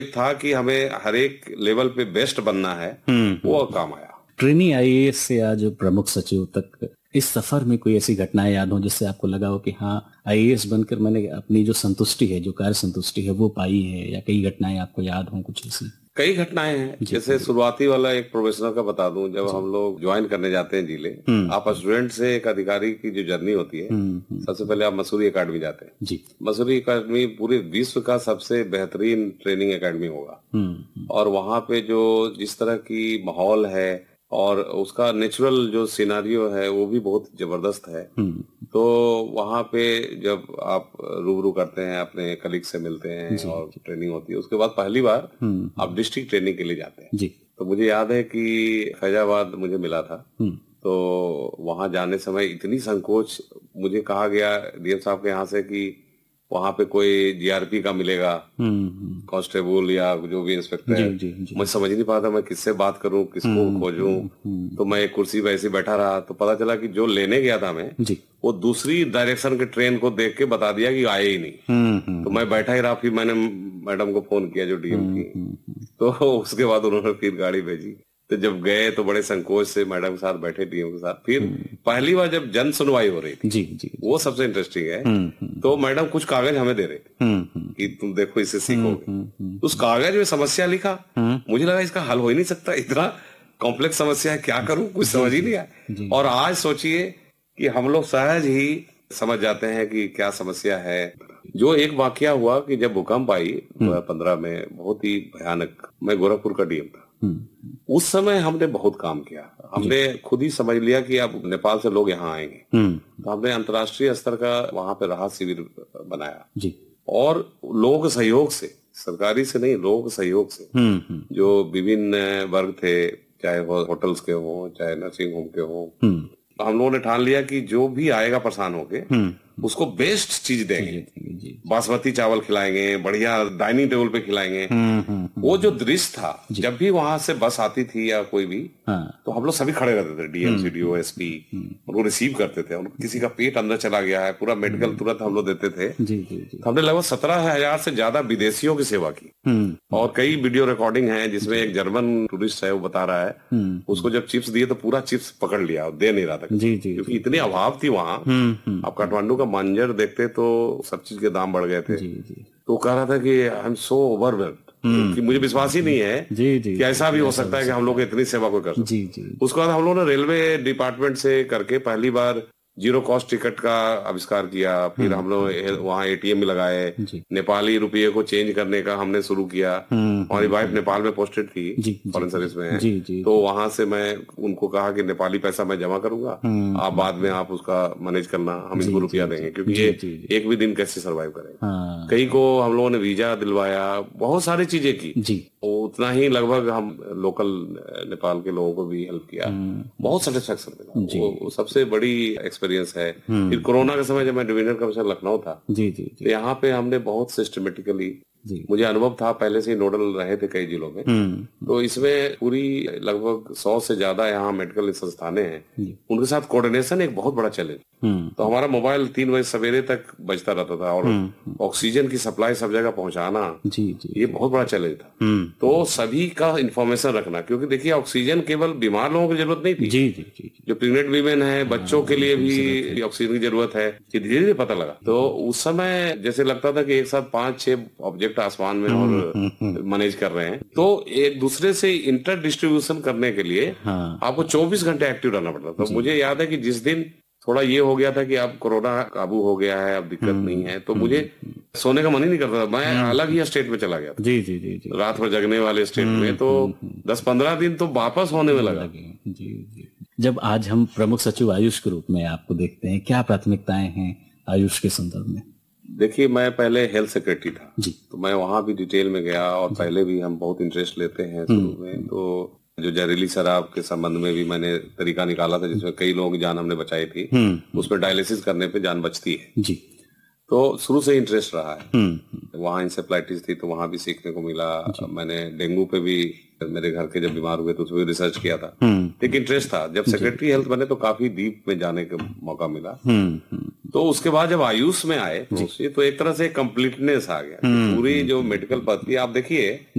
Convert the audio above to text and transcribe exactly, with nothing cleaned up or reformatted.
था कि हमें हर एक लेवल पे बेस्ट बनना है, वो काम आया। ट्रेनी आईएएस से आज प्रमुख सचिव तक इस सफर में कोई ऐसी घटनाएं याद हो जिससे आपको लगा हो कि हाँ, आईएएस बनकर मैंने अपनी जो संतुष्टि है, जो कार्य संतुष्टि है वो पाई है, या कई घटनाएं आपको याद हो कुछ ऐसी? कई घटनाएं हैं, जैसे शुरुआती वाला एक प्रोफेशनल का बता दूं, जब हम लोग ज्वाइन करने जाते हैं जिले, आप स्टूडेंट से एक अधिकारी की जो जर्नी होती है, सबसे पहले आप मसूरी एकेडमी जाते हैं जी। मसूरी एकेडमी पूरे विश्व का सबसे बेहतरीन ट्रेनिंग एकेडमी होगा, और वहाँ पे जो जिस तरह की माहौल है और उसका नेचुरल जो सिनारियो है वो भी बहुत जबरदस्त है। तो वहाँ पे जब आप रूबरू करते हैं, अपने कलीग से मिलते हैं और ट्रेनिंग होती है, उसके बाद पहली बार आप डिस्ट्रिक्ट ट्रेनिंग के लिए जाते हैं जी। तो मुझे याद है कि फैजाबाद मुझे मिला था, तो वहां जाने समय इतनी संकोच, मुझे कहा गया डीएम साहब के यहाँ से कि वहां पे कोई जीआरपी का मिलेगा, कांस्टेबल या जो भी इंस्पेक्टर है। मैं समझ नहीं पाता मैं किससे बात करूं, किसको खोजूं। तो मैं एक कुर्सी पे ऐसे बैठा रहा, तो पता चला कि जो लेने गया था मैं जी, वो दूसरी डायरेक्शन के ट्रेन को देख के बता दिया कि आए ही नहीं। तो मैं बैठा ही रहा। फिर मैंने मैडम को फोन किया जो डीएम थी, तो उसके बाद उन्होंने फिर गाड़ी भेजी। तो जब गए तो बड़े संकोच से मैडम के साथ बैठे, डीएम के साथ। फिर पहली बार जब जन सुनवाई हो रही थी जी, जी, जी, वो सबसे इंटरेस्टिंग है। तो मैडम कुछ कागज हमें दे रहे थे कि तुम देखो, इससे सीखोगे। तो उस कागज में समस्या लिखा, मुझे लगा इसका हल हो ही नहीं सकता, इतना कॉम्प्लेक्स समस्या है, क्या करूं, कुछ समझ ही नहीं आया। और आज सोचिए कि हम लोग सहज ही समझ जाते हैं कि क्या समस्या है। जो एक वाकया हुआ कि जब भूकंप आई दो हजार पंद्रह में, बहुत ही भयानक, मैं गोरखपुर का डीएम था। उस समय हमने बहुत काम किया। हमने खुद ही समझ लिया कि अब नेपाल से लोग यहाँ आएंगे, तो हमने अंतर्राष्ट्रीय स्तर का वहां पे राहत शिविर बनाया जी। और लोगों के सहयोग से, सरकारी से नहीं, लोगों के सहयोग से, जो विभिन्न वर्ग थे, चाहे वो होटल्स के हो, चाहे नर्सिंग होम के हो, तो हम लोगों ने ठान लिया कि जो भी आएगा परेशान होके, उसको बेस्ट चीज देंगे। बासमती चावल खिलाएंगे, बढ़िया डाइनिंग टेबल पे खिलाएंगे। वो जो दृश्य था, जब भी वहां से बस आती थी या कोई भी, हाँ। तो हम लोग सभी खड़े रहते थे, डीएम, सीडीओ, एसपी, उनको रिसीव करते थे। उनको किसी का पेट अंदर चला गया है, पूरा मेडिकल तुरंत हम लोग देते थे जी, जी, जी। तो हमने लगभग सत्रह हजार से ज्यादा विदेशियों की सेवा की, और कई वीडियो रिकॉर्डिंग है जिसमें एक जर्मन टूरिस्ट है, वो बता रहा है उसको जब चिप्स दिए तो पूरा चिप्स पकड़ लिया, दे नहीं रहा था क्योंकि इतनी अभाव थी वहां। आप काठमांडू का मंजर देखते तो सब चीज के दाम बढ़ गए थे। जी, जी। तो कह रहा था कि आई एम सो ओवरवेल्म्ड, कि मुझे विश्वास ही नहीं है जी, जी, कि ऐसा भी हो सकता है कि हम लोग इतनी सेवा को कर सकते। उसके बाद हम लोगों ने रेलवे डिपार्टमेंट से करके पहली बार जीरो कॉस्ट टिकट का आविष्कार किया। फिर हम लोग वहाँ एटीएम में लगाए, नेपाली रुपये को चेंज करने का हमने शुरू किया। हमारी वाइफ नेपाल में पोस्टेड थी, फॉरेन सर्विस में है, जी, जी, तो वहां से मैं उनको कहा कि नेपाली पैसा मैं जमा करूंगा, आप बाद में आप उसका मैनेज करना, हम इनको रुपया देंगे, क्योंकि ये एक भी दिन कैसे सर्वाइव करेंगे। कई को हम लोगों ने वीजा दिलवाया, बहुत सारी चीजें की। उतना ही लगभग हम लोकल नेपाल के लोगों को भी हेल्प किया, बहुत सेटिस्फेक्शन मिला। वो सबसे बड़ी एक्सपीरियंस है। फिर कोरोना के समय जब मैं डिविजनल कमिश्नर लखनऊ था जी, जी, जी। तो यहाँ पे हमने बहुत सिस्टमेटिकली, मुझे अनुभव था, पहले से ही नोडल रहे थे कई जिलों में, तो इसमें पूरी लगभग सौ से ज्यादा यहाँ मेडिकल संस्थानें हैं, उनके साथ कोऑर्डिनेशन एक बहुत बड़ा चैलेंज। तो हमारा मोबाइल तीन बजे सवेरे तक बजता रहता था, और ऑक्सीजन की सप्लाई सब जगह पहुंचाना जी, जी, ये बहुत बड़ा चैलेंज था। तो सभी का इंफॉर्मेशन रखना, क्योंकि देखिए ऑक्सीजन केवल बीमार लोगों की जरूरत नहीं थी जी, जी, जी, जो प्रेग्नेंट वीमेन है, बच्चों के लिए भी ऑक्सीजन की जरूरत है, कि धीरे धीरे पता लगा। तो उस समय जैसे लगता था कि एक साथ पांच छह ऑब्जेक्ट आसमान में और मैनेज कर रहे हैं, तो एक दूसरे से इंटर डिस्ट्रीब्यूशन करने के लिए हाँ। आपको चौबीस घंटे एक्टिव रहना पड़ता। तो मुझे याद है कि जिस दिन थोड़ा ये हो गया था कि अब कोरोना काबू हो गया है, अब दिक्कत नहीं है, तो मुझे सोने का मन ही नहीं करता था, मैं अलग ही स्टेट में चला गया था जी, जी, जी, जी। रात भर जगने वाले स्टेट में। तो दस पंद्रह दिन तो वापस होने में लगा जी, जी। जब आज हम प्रमुख सचिव आयुष के रूप में आपको देखते हैं, क्या प्राथमिकताएं हैं आयुष के संदर्भ में? देखिए, मैं पहले हेल्थ सेक्रेटरी था जी, तो मैं वहां भी डिटेल में गया, और पहले भी हम बहुत इंटरेस्ट लेते हैं शुरू में। तो जो जहरीली शराब के संबंध में भी मैंने तरीका निकाला था, जिसमें कई लोगों की जान हमने बचाई थी, उसमें डायलिसिस करने पे जान बचती है जी। तो शुरू से इंटरेस्ट रहा है। वहाँ इंसेफ्लाइटिस थी तो वहां भी सीखने को मिला। मैंने डेंगू पे भी, मेरे घर के जब बीमार हुए तो उसमें रिसर्च किया था, एक इंटरेस्ट था। जब सेक्रेटरी हेल्थ बने तो काफी डीप में जाने का मौका मिला। तो उसके बाद जब आयुष में आए तो एक तरह से कंप्लीटनेस आ गया, पूरी जो मेडिकल पद्धति आप देखिए